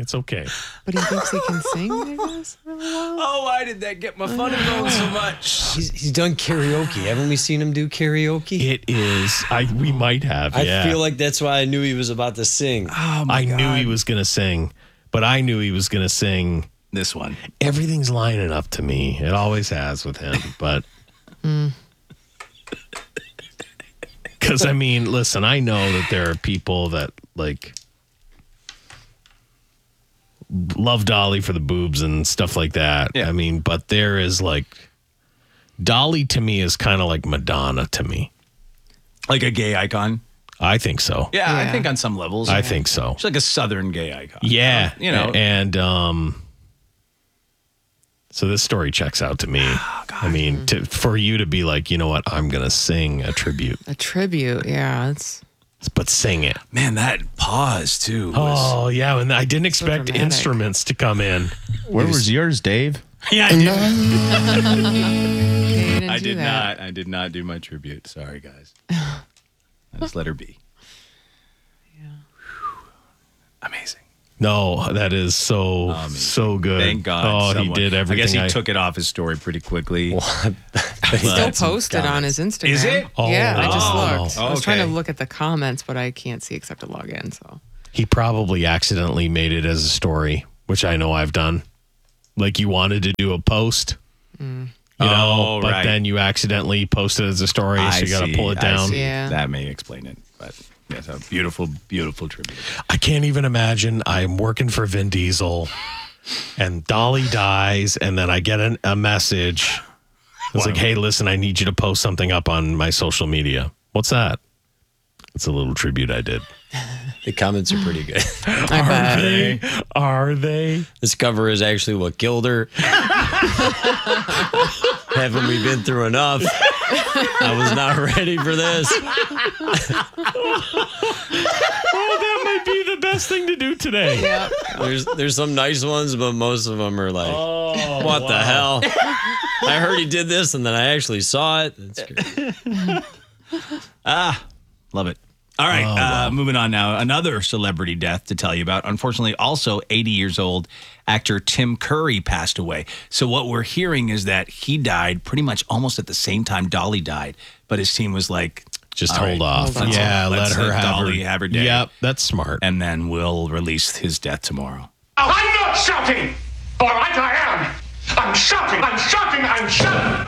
It's okay. But he thinks he can sing, I guess, really well. Oh, why did that get my fun going so much? He's done karaoke. Haven't we seen him do karaoke? It is. We might have. I feel like that's why I knew he was about to sing. Oh, my I God. knew he was going to sing, but I knew he was going to sing. This one. Everything's lining up to me. It always has with him, but. Because, I mean, listen, I know that there are people that, like, love Dolly for the boobs and stuff like that. Yeah. I mean, but there is, like, Dolly to me is kind of like Madonna to me. Like a gay icon? I think so. Yeah, I Yeah. think on some levels. I think so. She's like a Southern gay icon. Yeah. You know. And, so this story checks out to me. I mean, for you to be like, you know what, I'm going to sing a tribute, A tribute, yeah. It's but sing it. Man, that pause, too. Was, Oh, yeah. And I didn't expect dramatic. instruments to come in. Where was yours, Dave? yeah, I did. I I did not. I did not do my tribute. Sorry, guys. I just let her be. Yeah. Amazing. No, that is so good. Thank God. Oh, someone- he did everything. I guess he took it off his story pretty quickly. Still posted on his Instagram. Is it? Yeah, I just Oh. looked. I was trying to Okay. look at the comments, but I can't see except to log in. So He probably accidentally made it as a story, which I know I've done. Like you wanted to do a post, you know, but right. then you accidentally posted as a story, so you got to pull it I down. see. Yeah. That may explain it, but yes, a beautiful, beautiful tribute. I can't even imagine. I'm working for Vin Diesel, and Dolly dies, and then I get a message. It's like, hey, listen, I need you to post something up on my social media. What's that? It's a little tribute I did. The comments are pretty good. I bet. Are they? This cover is actually what killed her. Haven't we been through enough? I was not ready for this. Oh, that might be the best thing to do today. Yeah. There's some nice ones, but most of them are like, what the hell? I heard he did this, and then I actually saw it. That's great. Love it. All right, moving on now. Another celebrity death to tell you about. Unfortunately, also 80 years old, actor Tim Curry passed away. So what we're hearing is that he died pretty much almost at the same time Dolly died. But his team was like, Just all hold right, off. Hold on. Yeah, Let's let her let have Dolly have her day. Yep, that's smart. and then we'll release his death tomorrow. I'm not shouting! All right, I am! I'm shouting! I'm shouting! I'm shouting!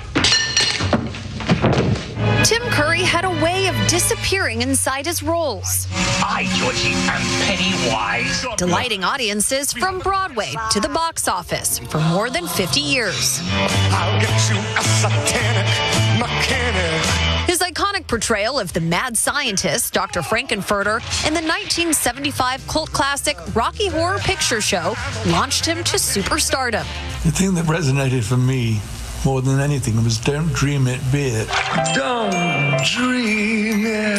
Tim Curry had a way of disappearing inside his roles, I, Georgie, am Pennywise. delighting audiences from Broadway to the box office for more than 50 years. I'll get you a satanic mechanic. His iconic portrayal of the mad scientist, Dr. Frankenfurter, in the 1975 cult classic Rocky Horror Picture Show launched him to superstardom. The thing that resonated for me more than anything was "Don't Dream It, Be It." Don't dream it,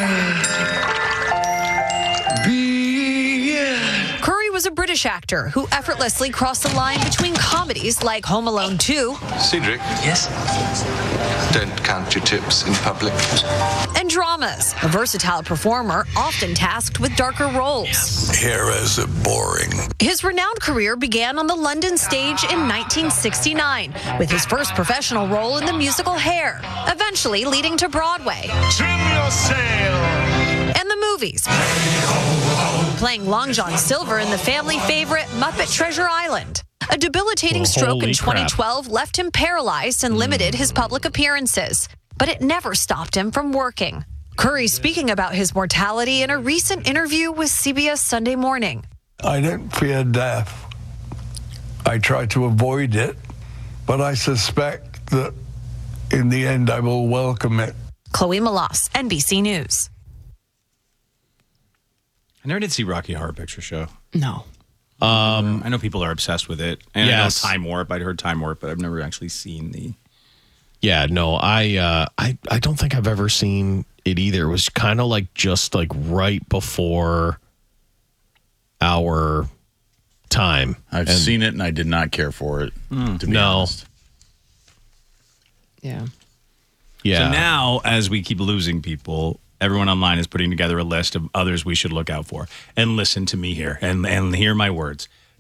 be it. Curry was a British actor who effortlessly crossed the line between comedies like Home Alone 2 Cedric. Yes? Don't count your tips in public. and dramas, a versatile performer often tasked with darker roles. Heroes are boring. His renowned career began on the London stage in 1969 with his first professional role in the musical Hair, eventually leading to Broadway Trim your sail. and the movies, playing Long John Silver in the family favorite Muppet Treasure Island. A debilitating Well, stroke in holy crap. 2012 left him paralyzed and limited his public appearances, but it never stopped him from working. Curry speaking about his mortality in a recent interview with CBS Sunday Morning. I don't fear death. I try to avoid it, but I suspect that in the end I will welcome it. Chloe Malas, NBC News. I never did see Rocky Horror Picture Show. No. I know people are obsessed with it. And Yes. I know Time Warp. I'd heard Time Warp, but I've never actually seen the... Yeah, no, I don't think I've ever seen it either. It was kind of like just like right before our time. I've seen it and I did not care for it, to be No. honest. Yeah. Yeah. So now, as we keep losing people, everyone online is putting together a list of others we should look out for. And listen to me here and hear my words.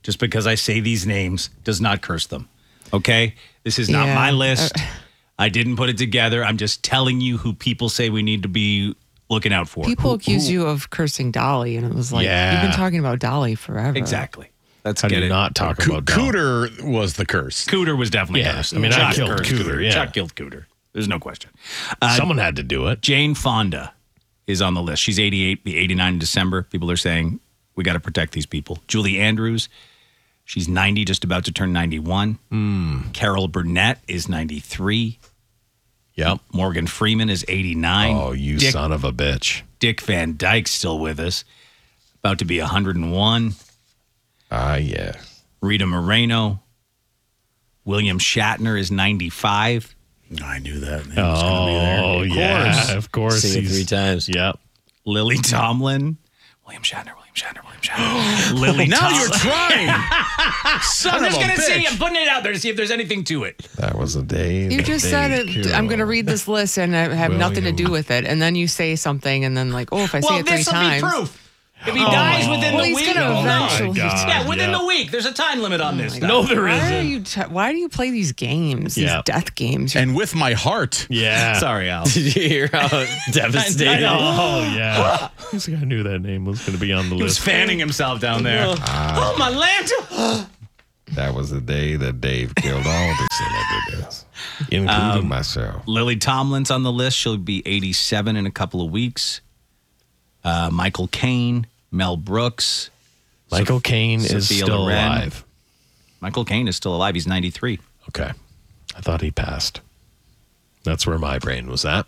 Just because I say these names does not curse them. Okay? This is not my list. I didn't put it together. I'm just telling you who people say we need to be looking out for. People accuse you of cursing Dolly, and it was like, you've been talking about Dolly forever. Exactly. Let's How do get you it. not talk about Dolly? Cooter was the curse. Cooter was definitely cursed. I mean, I Chuck killed cursed Cooter, yeah. Chuck killed Cooter. There's no question. Someone had to do it. Jane Fonda is on the list. She's 88, be 89 in December. People are saying, we got to protect these people. Julie Andrews, she's 90, just about to turn 91. Carol Burnett is 93. Yep. Morgan Freeman is 89. Oh, you son of a bitch. Dick Van Dyke's still with us, about to be 101. Yeah. Rita Moreno. William Shatner is 95. I knew that. Name was gonna be there. Oh, yeah. Of course. Sing it 3 times. Yep. Lily Tomlin. William Shatner. Lily Now Tomlin. you're trying. Son I'm of just a going to see. bitch. I'm putting it out there to see if there's anything to it. That was a day. You just said it. I'm going to read this list and I have nothing to do with it. And then you say something, and then like, if I say it 3 this will times. be proof. If he dies within the he's week, gonna eventually. yeah, within the week. There's a time limit on this. No, there Why are isn't. you? Why do you play these games? These death games. And with my heart. Yeah. Sorry, Al. Did you hear how devastated? Oh, yeah. Who's the guy knew that name was going to be on the He was list? fanning himself down there. Oh, my lantern. That was the day that Dave killed all the celebrities, including myself. Lily Tomlin's on the list. She'll be 87 in a couple of weeks. Michael Caine, Mel Brooks. Michael Caine is Sophia still Loren. alive. Michael Caine is still alive. He's 93. Okay. I thought he passed. That's where my brain was at.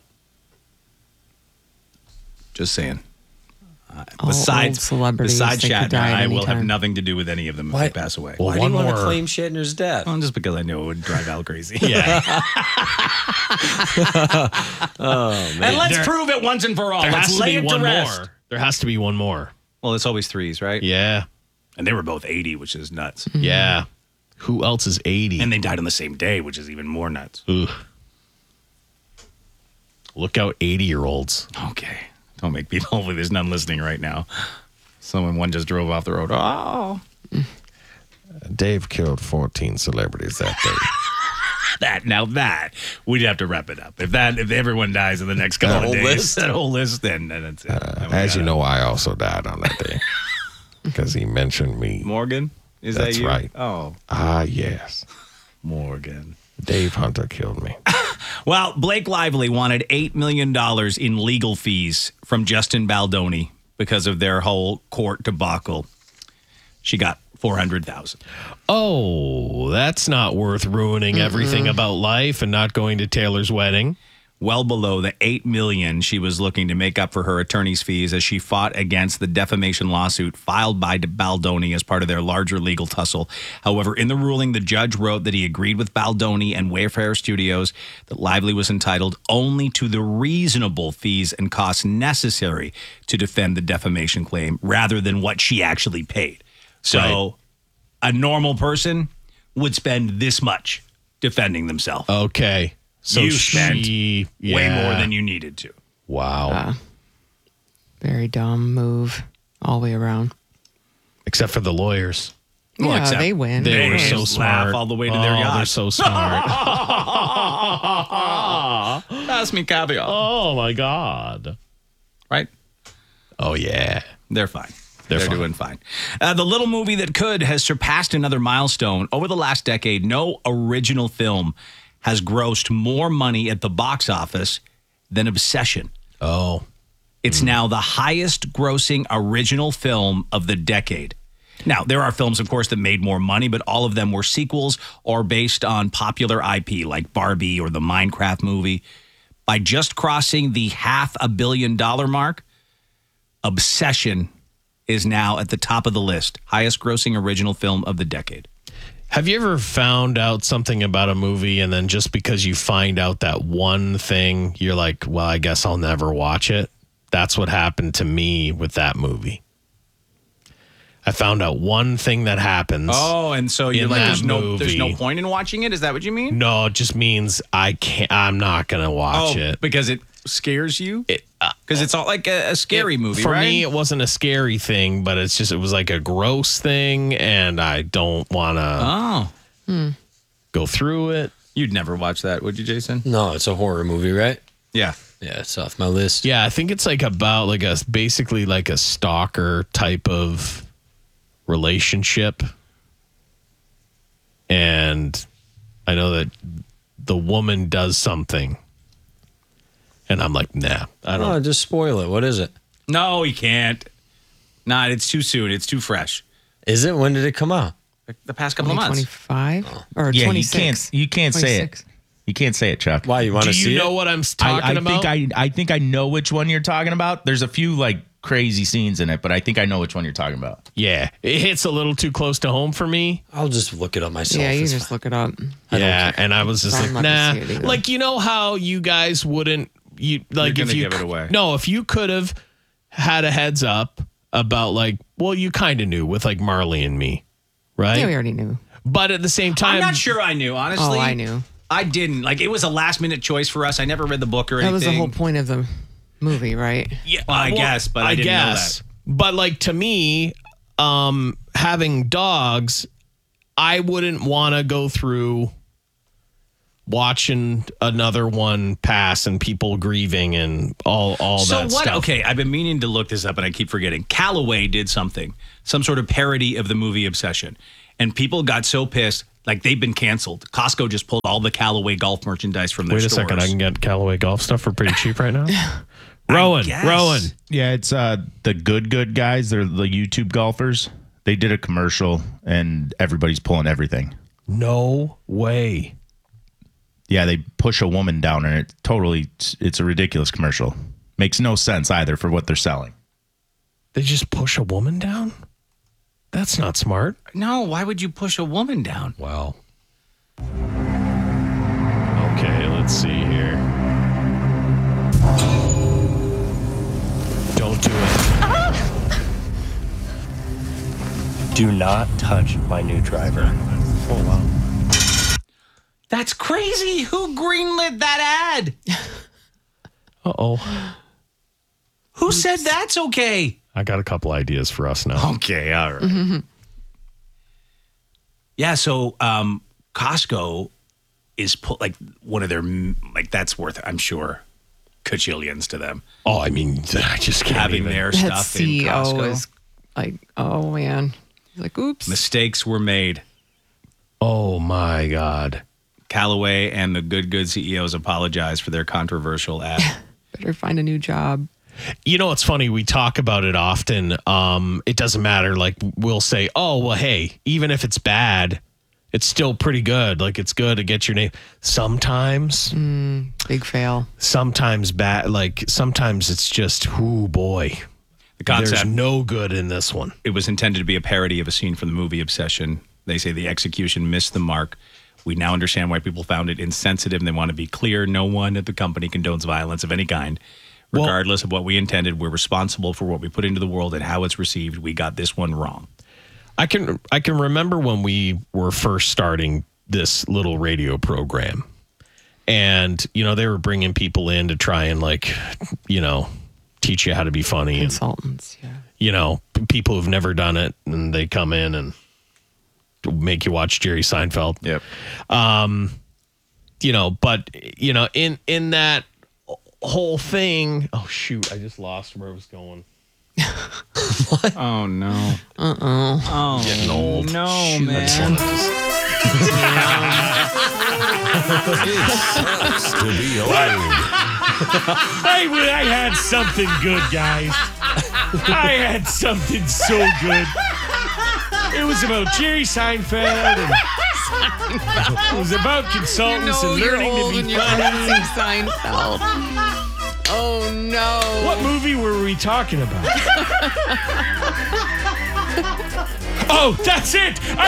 Just saying. All old celebrities besides that could Shatner, die at I any will have time. nothing to do with any of them if they pass away. Why do you want to claim Shatner's death? Well, just because I knew it would drive Al crazy. Yeah. Oh, man. And let's prove it once and for all. There Let's has to lay be it one to rest. more. There has to be one more. Well, it's always threes, right? Yeah. And they were both 80, which is nuts. Yeah. Who else is 80? And they died on the same day, which is even more nuts. Ugh. Look out, 80-year-olds. Okay. Don't make me. Hopefully, there's none listening right now. One just drove off the road. Oh. Dave killed 14 celebrities that day. That we'd have to wrap it up. If everyone dies in the next couple of days, that whole list, then that's it. As you know, I also died on that day because he mentioned me. Morgan, is That's that you? right. Oh, Yes. Morgan. Dave Hunter killed me. Well, Blake Lively wanted $8 million in legal fees from Justin Baldoni because of their whole court debacle. She got $400,000. Oh, that's not worth ruining everything about life and not going to Taylor's wedding. Well below the $8 million she was looking to make up for her attorney's fees as she fought against the defamation lawsuit filed by Baldoni as part of their larger legal tussle. However, in the ruling, the judge wrote that he agreed with Baldoni and Wayfarer Studios that Lively was entitled only to the reasonable fees and costs necessary to defend the defamation claim rather than what she actually paid. So a normal person would spend this much defending themselves. Okay. So you spent she, way more than you needed to. Wow. Very dumb move all the way around. Except for the lawyers. Yeah, except they win. They were so laugh smart. all the way to their yacht. They're so smart. Pass me caviar. Oh, my God. Right? Oh, yeah. They're fine. They're fine. doing fine. The little movie that could has surpassed another milestone. Over the last decade, no original film has grossed more money at the box office than Obsession. Oh. It's now the highest grossing original film of the decade. Now, there are films, of course, that made more money, but all of them were sequels or based on popular IP like Barbie or the Minecraft movie. By just crossing the $500 million mark, Obsession is now at the top of the list. Highest grossing original film of the decade. Have you ever found out something about a movie and then just because you find out that one thing, you're like, well, I guess I'll never watch it? That's what happened to me with that movie. I found out one thing that happens. Oh, and so you're in like, that there's no movie. point in watching it? Is that what you mean? No, it just means I'm not going to watch it. Because it scares you? Because it's all like a scary movie, For right? me, it wasn't a scary thing, but it was like a gross thing, and I don't want to go through it. You'd never watch that, would you, Jason? No, it's a horror movie, right? Yeah. Yeah, it's off my list. Yeah, I think it's like about like basically like a stalker type of relationship. And I know that the woman does something. And I'm like, nah, I don't. Oh, just spoil it. What is it? No, you can't. Nah, it's too soon. It's too fresh. Is it? When did it come out? The past couple of months. 25 or Yeah, 26? you can't say 26. it. You can't say it, Chuck. Why, you want to Do see you know it? what I'm talking about? I think I know which one you're talking about. There's a few like crazy scenes in it, but I think I know which one you're talking about. Yeah, it hits a little too close to home for me. I'll just look it up myself. Yeah, you It's just fine. look it up. Yeah, and I was just I'm like, not nah. gonna see it either. Like, you know how you guys wouldn't, like You're if you gonna give it away. No, if you could have had a heads up about like, well, you kind of knew with like Marley and Me, right? Yeah, we already knew. But at the same time, I'm not sure I knew, honestly. Oh, I knew. I didn't. Like, it was a last-minute choice for us. I never read the book or That anything. was the whole point of the movie, right? Yeah, Well, I guess, but I didn't know that. But like to me, having dogs, I wouldn't want to go through watching another one pass and people grieving and all So that what? stuff. Okay, I've been meaning to look this up, and I keep forgetting. Callaway did something, some sort of parody of the movie Obsession, and people got so pissed, like they've been canceled. Costco just pulled all the Callaway golf merchandise from their Wait a stores. second, I can get Callaway golf stuff for pretty cheap right now. Rowan. Yeah, it's the good guys. They're the YouTube golfers. They did a commercial, and everybody's pulling everything. No way. Yeah, they push a woman down, and it's a ridiculous commercial. Makes no sense either for what they're selling. They just push a woman down? That's not smart. No, why would you push a woman down? Well. Okay, let's see here. Don't do it. Do not touch my new driver. Oh, wow. That's crazy. Who greenlit that ad? Uh-oh. Who said that's okay? I got a couple ideas for us now. Okay, all right. Yeah, so Costco is like one of their, like, that's worth, I'm sure, cajillions to them. Oh, I mean, I just can't Having even. their That stuff in CEO Costco. is like, oh man, he's like, oops. Mistakes were made. Oh, my God. Callaway and the Good CEOs apologize for their controversial ad. Better find a new job. You know, it's funny. We talk about it often. It doesn't matter. Like, we'll say, oh, well, hey, even if it's bad, it's still pretty good. Like, it's good to get your name. Sometimes, Big fail. sometimes bad. Like, sometimes it's just, oh, boy. The concept, There's no good in this one. it was intended to be a parody of a scene from the movie Obsession. They say the execution missed the mark. We now understand why people found it insensitive, and they want to be clear. No one at the company condones violence of any kind. Regardless of what we intended, we're responsible for what we put into the world and how it's received. We got this one wrong. I can remember when we were first starting this little radio program, and they were bringing people in to try and teach you how to be funny, Consultants, yeah. and people who've never done it, and they come in and make you watch Jerry Seinfeld. Yep. But in that whole thing, oh shoot, I just lost where I was going. Oh, no. Oh, Getting old. no, I man. just wanted to To be old. I had something good, guys. I had something so good. It was about Jerry Seinfeld. And it was about consultants and learning to be funny. Seinfeld. Oh no! What movie were we talking about? Oh, that's it! I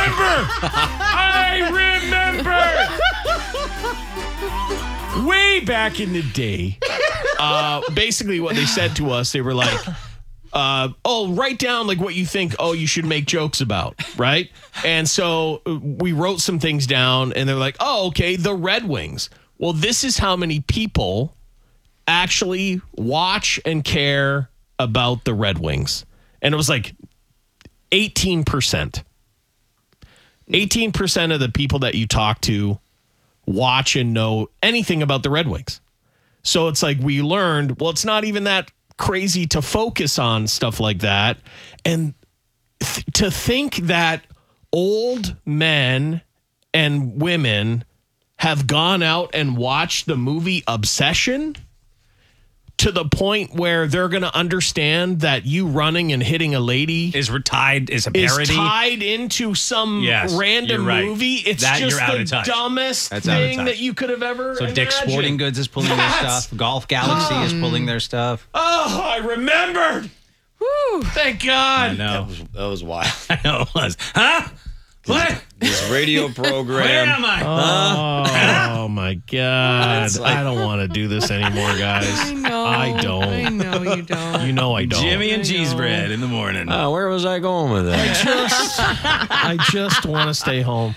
remember! Way back in the day, basically what they said to us, they were like, write down like what you think, you should make jokes about, right? And so we wrote some things down, and they're like, oh, okay, the Red Wings. Well, this is how many people actually watch and care about the Red Wings? And it was like 18%. 18% of the people that you talk to watch and know anything about the Red Wings. So it's like we learned, well, it's not even that crazy to focus on stuff like that. And to think that old men and women have gone out and watched the movie Obsession to the point where they're going to understand that you running and hitting a lady is a parody. Is tied into some random movie. It's that just you're out the of touch. dumbest That's out of thing touch. that you could have ever So imagined. Dick's Sporting Goods is pulling their stuff. Golf Galaxy is pulling their stuff. Oh, I remembered. Woo, thank God. I know. That was wild. I know it was. Huh? What? This radio program. Where am I? Oh my God. It's like- I don't want to do this anymore, guys. I know. I don't. I know you don't. You know I don't. Jimmy and cheese bread in the morning. Where was I going with that? I just want to stay home.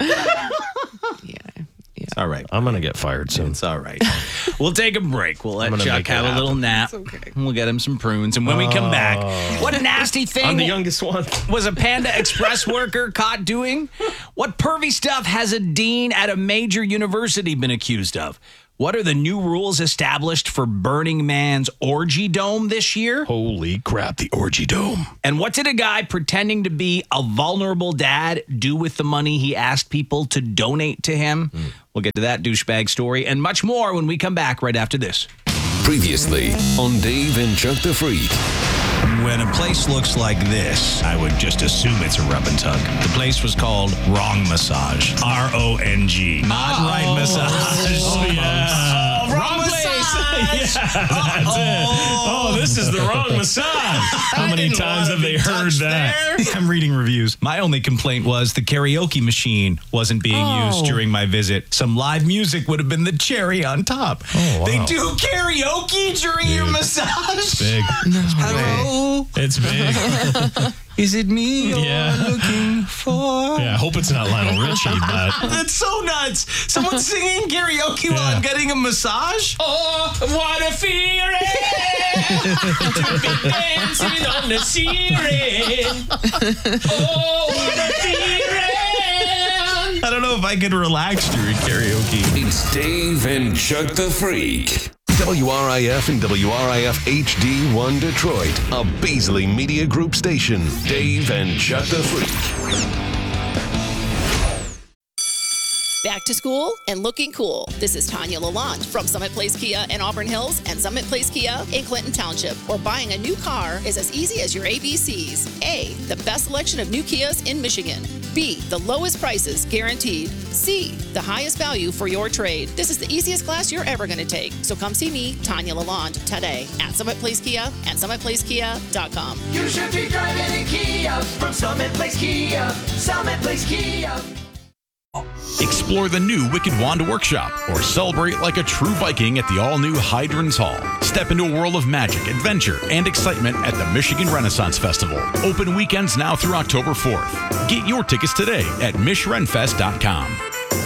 It's all right. I'm going to get fired soon. It's all right. We'll take a break. We'll let gonna Chuck make it have a little happen. nap. okay. We'll get him some prunes. And when we come back, what a nasty thing I'm the youngest one. was a Panda Express worker caught doing? What pervy stuff has a dean at a major university been accused of? What are the new rules established for Burning Man's Orgy Dome this year? Holy crap, the Orgy Dome. And what did a guy pretending to be a vulnerable dad do with the money he asked people to donate to him? We'll get to that douchebag story and much more when we come back right after this. Previously on Dave and Chuck the Freak. When a place looks like this, I would just assume it's a rub and tug. The place was called Wrong Massage. R-O-N-G. Not right massage. Oh, yeah. Wrong place. This is the wrong massage. How many times have they heard that? I'm reading reviews. My only complaint was the karaoke machine wasn't being used during my visit. Some live music would have been the cherry on top. Oh, wow. They do karaoke during your massage? Big. Hello? It's big. Is it me Yeah. you're looking for? Yeah, I hope it's not Lionel Richie, but That's so nuts. Someone's singing karaoke while I'm getting a massage? oh, what a feeling to be dancing on the ceiling. Oh, what a feeling. I don't know if I could relax during karaoke. It's Dave and Chuck the Freak. WRIF and WRIF HD1 Detroit, a Beasley Media Group station. Dave and Chuck the Freak. Back to school and looking cool. This is Tanya Lalonde from Summit Place Kia in Auburn Hills and Summit Place Kia in Clinton Township, where buying a new car is as easy as your ABCs. A, the best selection of new Kias in Michigan. B, the lowest prices guaranteed. C, the highest value for your trade. This is the easiest class you're ever going to take. So come see me, Tanya Lalonde, today at Summit Place Kia and SummitPlaceKia.com. You should be driving a Kia from Summit Place Kia. Summit Place Kia. Explore the new Wicked Wand Workshop or celebrate like a true Viking at the all-new Hydrons Hall. Step into a world of magic, adventure, and excitement at the Michigan Renaissance Festival. Open weekends now through October 4th. Get your tickets today at MishRenFest.com.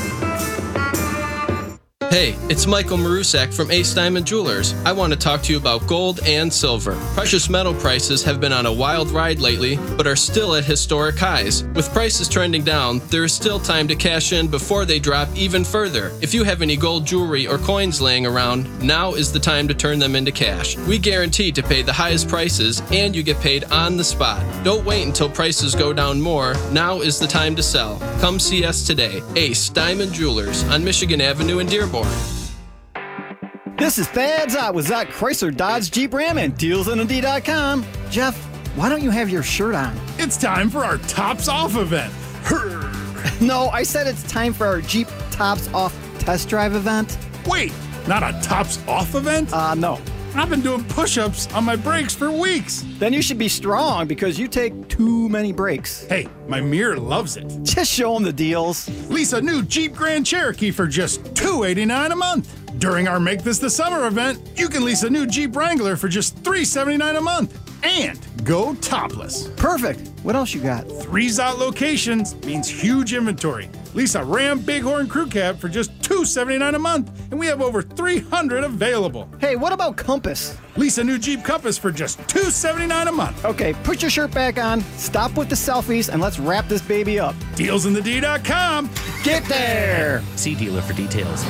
Hey, it's Michael Marusak from Ace Diamond Jewelers. I want to talk to you about gold and silver. Precious metal prices have been on a wild ride lately, but are still at historic highs. With prices trending down, there is still time to cash in before they drop even further. If you have any gold jewelry or coins laying around, now is the time to turn them into cash. We guarantee to pay the highest prices, and you get paid on the spot. Don't wait until prices go down more. Now is the time to sell. Come see us today. Ace Diamond Jewelers on Michigan Avenue in Dearborn. This is Thad Zott with Zott Chrysler Dodge Jeep Ram and DealsND.com. Jeff, why don't you have your shirt on? It's time for our Tops Off event. No, I said it's time for our Jeep Tops Off test drive event. Wait, not a Tops Off event? No. I've been doing push-ups on my brakes for weeks. Then you should be strong because you take too many breaks. Hey, my mirror loves it. Just show them the deals. Lease a new Jeep Grand Cherokee for just $289 a month. During our Make This the Summer event, you can lease a new Jeep Wrangler for just $379 a month. And go topless. Perfect. What else you got? 3 Zott locations means huge inventory. Lease a Ram Bighorn Crew Cab for just $279 a month, and we have over 300 available. Hey, what about Compass? Lease a new Jeep Compass for just $279 a month. Okay, put your shirt back on, stop with the selfies, and let's wrap this baby up. DealsInTheD.com. Get there! See dealer for details.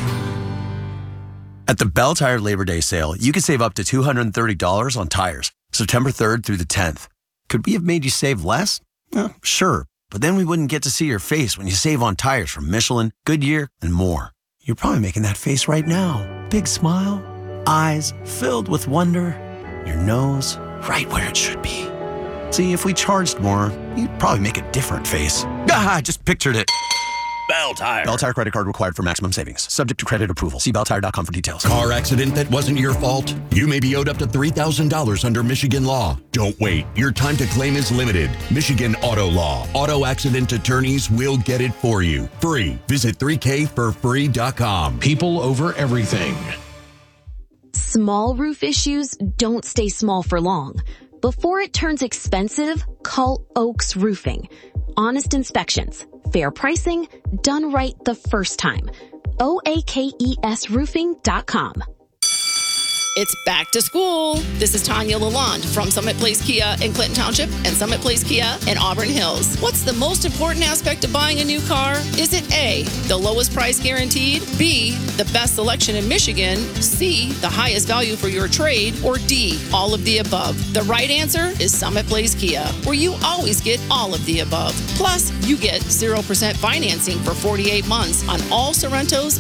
At the Bell Tire Labor Day sale, you can save up to $230 on tires, September 3rd through the 10th. Could we have made you save less? Sure, but then we wouldn't get to see your face when you save on tires from Michelin, Goodyear, and more. You're probably making that face right now. Big smile, eyes filled with wonder, your nose right where it should be. See, if we charged more, you'd probably make a different face. I just pictured it. Bell Tire. Bell Tire credit card required for maximum savings. Subject to credit approval. See belltire.com for details. Car accident that wasn't your fault? You may be owed up to $3,000 under Michigan law. Don't wait. Your time to claim is limited. Michigan Auto Law. Auto accident attorneys will get it for you. Free. Visit 3kforfree.com. People over everything. Small roof issues don't stay small for long. Before it turns expensive, call Oaks Roofing. Honest inspections, fair pricing, done right the first time. OAKESroofing.com. It's back to school. This is Tanya Lalonde from Summit Place Kia in Clinton Township and Summit Place Kia in Auburn Hills. What's the most important aspect of buying a new car? Is it A, the lowest price guaranteed, B, the best selection in Michigan, C, the highest value for your trade, or D, all of the above? The right answer is Summit Place Kia, where you always get all of the above. Plus, you get 0% financing for 48 months on all Sorrentos